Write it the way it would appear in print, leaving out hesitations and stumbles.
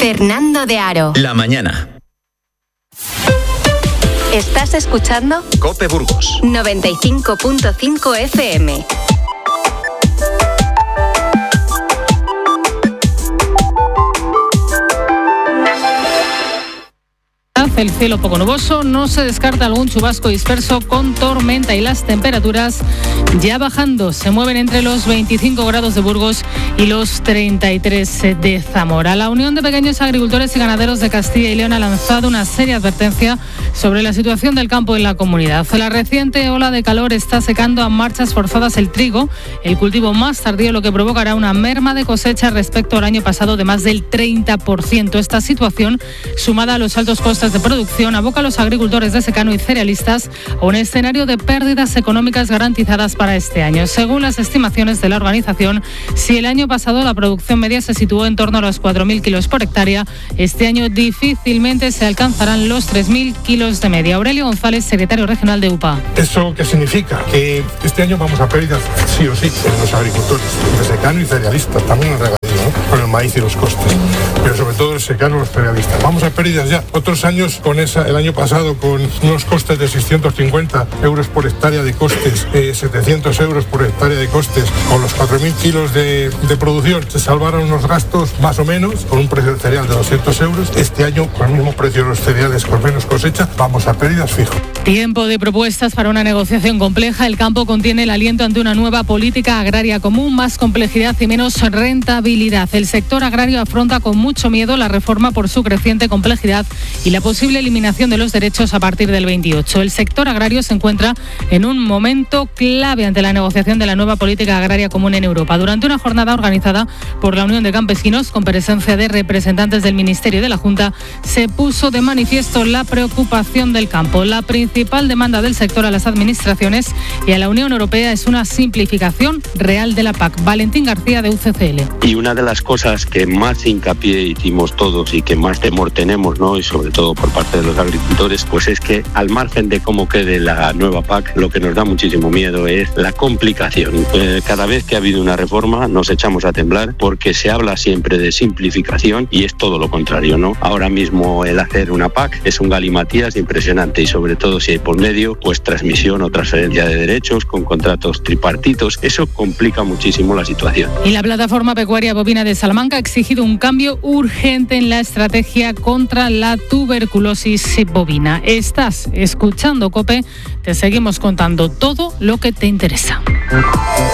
Fernando de Aro. La mañana. ¿Estás escuchando? COPE Burgos 95.5 FM. El cielo poco nuboso, no se descarta algún chubasco disperso con tormenta y las temperaturas ya bajando. Se mueven entre los 25 grados de Burgos y los 33 de Zamora. La Unión de Pequeños Agricultores y Ganaderos de Castilla y León ha lanzado una seria advertencia sobre la situación del campo en la comunidad. La reciente ola de calor está secando a marchas forzadas el trigo, el cultivo más tardío, lo que provocará una merma de cosecha respecto al año pasado de más del 30%. Esta situación, sumada a los altos costes de producción, aboca a los agricultores de secano y cerealistas a un escenario de pérdidas económicas garantizadas para este año. Según las estimaciones de la organización, si el año pasado la producción media se situó en torno a los 4.000 kilos por hectárea, este año difícilmente se alcanzarán los 3.000 kilos de media. Aurelio González, secretario regional de UPA. ¿Eso qué significa? Que este año vamos a pérdidas sí o sí en los agricultores, de secano y cerealistas, también en regadío, ¿no? Con el maíz y los costes, pero sobre todo el secano y los cerealistas. Vamos a pérdidas ya. Otros años, el año pasado, con unos costes de 650 euros por hectárea de costes, 700 euros por hectárea de costes, con los 4.000 kilos de producción, se salvaron unos gastos más o menos, con un precio del cereal de 200 euros. Este año, con el mismo precio de los cereales, con menos cosecha, vamos a pérdidas fijo. Tiempo de propuestas para una negociación compleja. El campo contiene el aliento ante una nueva política agraria común, más complejidad y menos rentabilidad. El sector agrario afronta con mucho miedo la reforma por su creciente complejidad y la posible eliminación de los derechos a partir del 28. El sector agrario se encuentra en un momento clave ante la negociación de la nueva política agraria común en Europa. Durante una jornada organizada por la Unión de Campesinos, con presencia de representantes del Ministerio y de la Junta, se puso de manifiesto la preocupación del campo. La principal demanda del sector a las administraciones y a la Unión Europea es una simplificación real de la PAC. Valentín García, de UCCL. Y una de las cosas que más hincapié hicimos todos y que más temor tenemos, ¿no?, y sobre todo por parte de los agricultores, pues es que al margen de cómo quede la nueva PAC, lo que nos da muchísimo miedo es la complicación. Cada vez que ha habido una reforma nos echamos a temblar porque se habla siempre de simplificación y es todo lo contrario, ¿no? Ahora mismo el hacer una PAC es un galimatías impresionante y sobre todo si hay por medio pues transmisión o transferencia de derechos con contratos tripartitos. Eso complica muchísimo la situación. Y la plataforma pecuaria bovina de Salamanca ha exigido un cambio urgente en la estrategia contra la tuberculosis bovina. Estás escuchando COPE, te seguimos contando todo lo que te interesa.